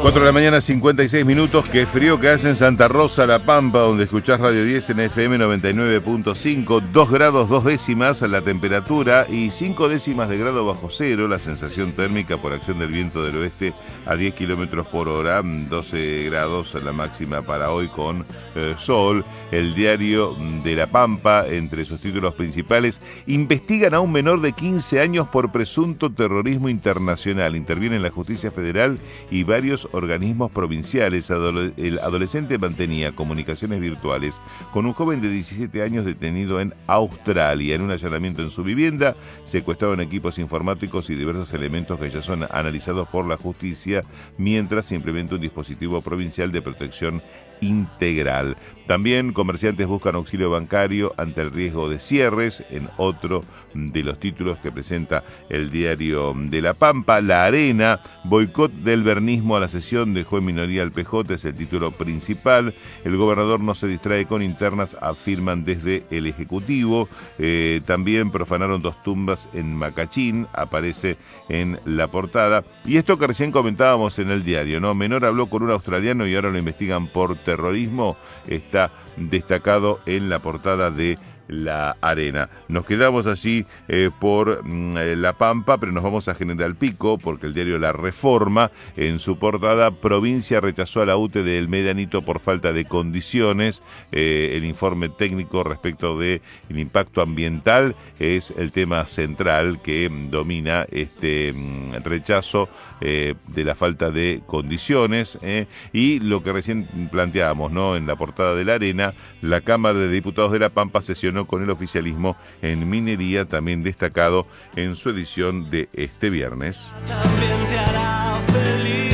4 de la mañana, 56 minutos. Qué frío que hace en Santa Rosa, La Pampa, donde escuchás Radio 10 en FM 99.5. 2 grados 2 décimas la temperatura y 5 décimas de grado bajo cero la sensación térmica por acción del viento del oeste a 10 kilómetros por hora. 12 grados la máxima para hoy con sol. El diario de La Pampa, entre sus títulos principales: investigan a un menor de 15 años por presunto terrorismo internacional. Interviene la justicia federal y varios organismos provinciales. El adolescente mantenía comunicaciones virtuales con un joven de 17 años detenido en Australia. En un allanamiento en su vivienda secuestraron equipos informáticos y diversos elementos que ya son analizados por la justicia, mientras se implementa un dispositivo provincial de protección integral. También comerciantes buscan auxilio bancario ante el riesgo de cierres, en otro de los títulos que presenta el diario de La Pampa. La Arena: boicot del vernismo a la sesión, dejó en minoría al PJ, es el título principal. El gobernador no se distrae con internas, afirman desde el Ejecutivo. También profanaron 2 tumbas en Macachín, aparece en la portada. Y esto que recién comentábamos en el diario, ¿no? Menor habló con un australiano y ahora lo investigan por terrorismo. Está destacado en la portada de La Arena. Nos quedamos allí por La Pampa, pero nos vamos a General Pico, porque el diario La Reforma, en su portada: provincia rechazó a la UTE del Medianito por falta de condiciones. El informe técnico respecto del impacto ambiental es el tema central que domina este rechazo de la falta de condiciones. Y lo que recién planteábamos, ¿no? En la portada de La Arena: la Cámara de Diputados de La Pampa sesionó con el oficialismo en minería, también destacado en su edición de este viernes. También te hará feliz.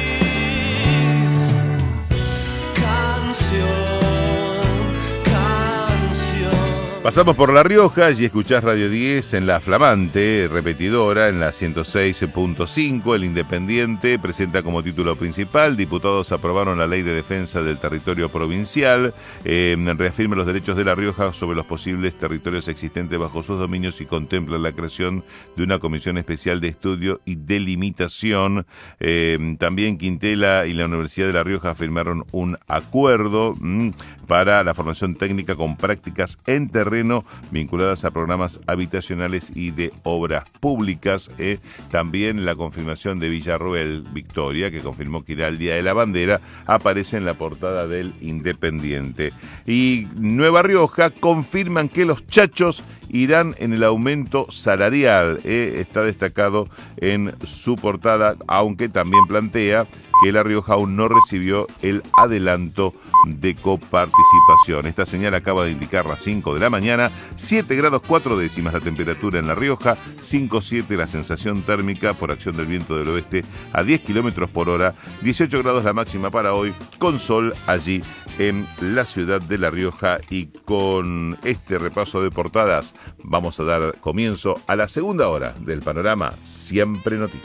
Pasamos por La Rioja y escuchás Radio 10 en la flamante repetidora, en la 106.5. El Independiente presenta como título principal: diputados aprobaron la ley de defensa del territorio provincial. Reafirma los derechos de La Rioja sobre los posibles territorios existentes bajo sus dominios y contempla la creación de una comisión especial de estudio y delimitación. También Quintela y la Universidad de La Rioja firmaron un acuerdo para la formación técnica con prácticas en terreno vinculadas a programas habitacionales y de obras públicas. También la confirmación de Villarroel Victoria, que confirmó que irá al Día de la Bandera, aparece en la portada del Independiente. Y Nueva Rioja: confirman que los chachos irán en el aumento salarial. Está destacado en su portada, aunque también plantea que La Rioja aún no recibió el adelanto de coparticipación. Esta señal acaba de indicar las 5 de la mañana. 7 grados 4 décimas la temperatura en La Rioja, 5,7 la sensación térmica por acción del viento del oeste a 10 kilómetros por hora, 18 grados la máxima para hoy, con sol allí en la ciudad de La Rioja. Y con este repaso de portadas vamos a dar comienzo a la segunda hora del Panorama Siempre Noticias.